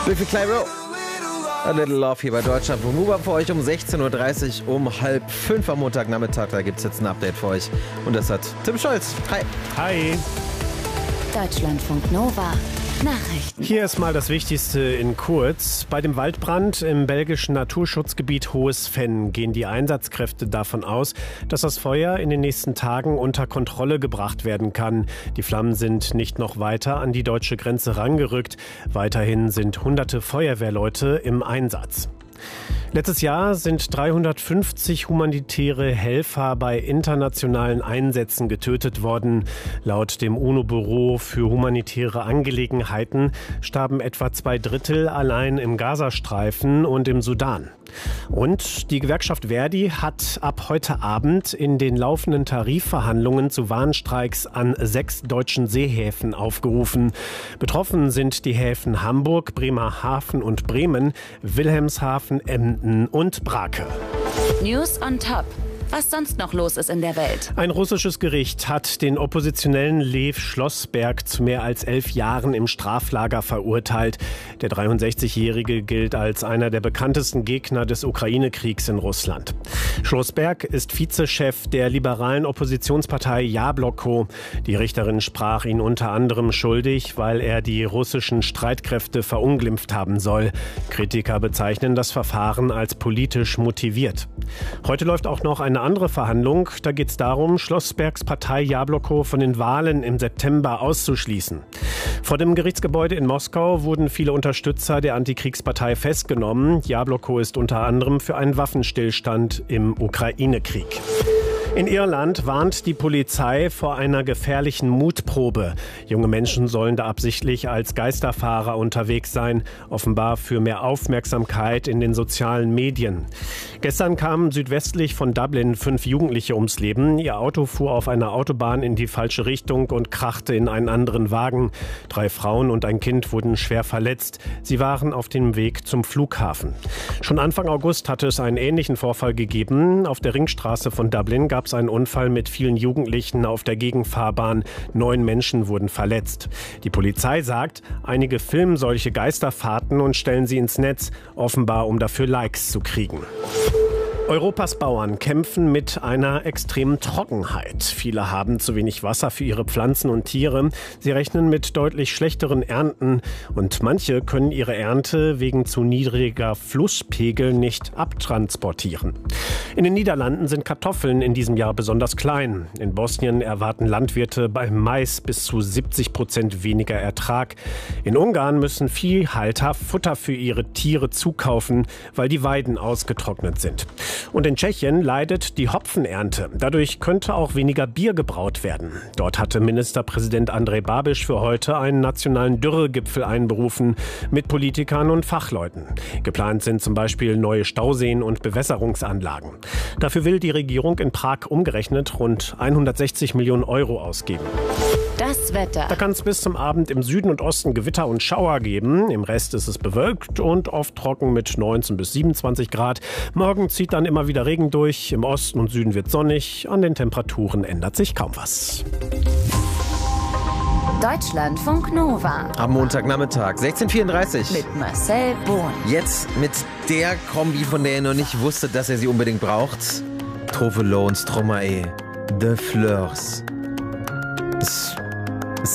Biffy Clyro. A Little Love hier bei Deutschland. Wo für euch um 16.30 Uhr, um 4:30 am Montagnachmittag. Da gibt es jetzt ein Update für euch. Und das hat Tim Scholz. Hi. Hi. Deutschlandfunk Nova. Nachrichten. Hier ist mal das Wichtigste in kurz. Bei dem Waldbrand im belgischen Naturschutzgebiet Hohes Venn gehen die Einsatzkräfte davon aus, dass das Feuer in den nächsten Tagen unter Kontrolle gebracht werden kann. Die Flammen sind nicht noch weiter an die deutsche Grenze rangerückt. Weiterhin sind hunderte Feuerwehrleute im Einsatz. Letztes Jahr sind 350 humanitäre Helfer bei internationalen Einsätzen getötet worden. Laut dem UNO-Büro für humanitäre Angelegenheiten starben etwa 2/3 allein im Gazastreifen und im Sudan. Und die Gewerkschaft Verdi hat ab heute Abend in den laufenden Tarifverhandlungen zu Warnstreiks an 6 deutschen Seehäfen aufgerufen. Betroffen sind die Häfen Hamburg, Bremerhaven und Bremen, Wilhelmshaven, Emden und Brake. News on Top. Was sonst noch los ist in der Welt. Ein russisches Gericht hat den Oppositionellen Lew Schlossberg zu mehr als 11 Jahren im Straflager verurteilt. Der 63-Jährige gilt als einer der bekanntesten Gegner des Ukraine-Kriegs in Russland. Schlossberg ist Vizechef der liberalen Oppositionspartei Jabloko. Die Richterin sprach ihn unter anderem schuldig, weil er die russischen Streitkräfte verunglimpft haben soll. Kritiker bezeichnen das Verfahren als politisch motiviert. Heute läuft auch noch eine andere Verhandlung. Da geht es darum, Schlossbergs Partei Jabloko von den Wahlen im September auszuschließen. Vor dem Gerichtsgebäude in Moskau wurden viele Unterstützer der Antikriegspartei festgenommen. Jabloko ist unter anderem für einen Waffenstillstand im Ukraine-Krieg. In Irland warnt die Polizei vor einer gefährlichen Mutprobe. Junge Menschen sollen da absichtlich als Geisterfahrer unterwegs sein, offenbar für mehr Aufmerksamkeit in den sozialen Medien. Gestern kamen südwestlich von Dublin 5 Jugendliche ums Leben. Ihr Auto fuhr auf einer Autobahn in die falsche Richtung und krachte in einen anderen Wagen. 3 Frauen und ein Kind wurden schwer verletzt. Sie waren auf dem Weg zum Flughafen. Schon Anfang August hatte es einen ähnlichen Vorfall gegeben. Auf der Ringstraße von Dublin gab es einen Unfall mit vielen Jugendlichen auf der Gegenfahrbahn. 9 Menschen wurden verletzt. Die Polizei sagt, einige filmen solche Geisterfahrten und stellen sie ins Netz, offenbar um dafür Likes zu kriegen. Europas Bauern kämpfen mit einer extremen Trockenheit. Viele haben zu wenig Wasser für ihre Pflanzen und Tiere. Sie rechnen mit deutlich schlechteren Ernten und manche können ihre Ernte wegen zu niedriger Flusspegel nicht abtransportieren. In den Niederlanden sind Kartoffeln in diesem Jahr besonders klein. In Bosnien erwarten Landwirte beim Mais bis zu 70% weniger Ertrag. In Ungarn müssen Viehhalter Futter für ihre Tiere zukaufen, weil die Weiden ausgetrocknet sind. Und in Tschechien leidet die Hopfenernte. Dadurch könnte auch weniger Bier gebraut werden. Dort hatte Ministerpräsident Andrej Babiš für heute einen nationalen Dürregipfel einberufen mit Politikern und Fachleuten. Geplant sind zum Beispiel neue Stauseen und Bewässerungsanlagen. Dafür will die Regierung in Prag umgerechnet rund 160 Millionen Euro ausgeben. Das Wetter. Da kann es bis zum Abend im Süden und Osten Gewitter und Schauer geben. Im Rest ist es bewölkt und oft trocken mit 19 bis 27 Grad. Morgen zieht dann immer wieder Regen durch. Im Osten und Süden wird sonnig. An den Temperaturen ändert sich kaum was. Deutschlandfunk Nova. Am Montagnachmittag, 16:34 Uhr. Mit Marcel Bohn. Jetzt mit der Kombi, von der ihr noch nicht wusstet, dass ihr sie unbedingt braucht. Tove Lo und Stromae. The Fleurs. Ist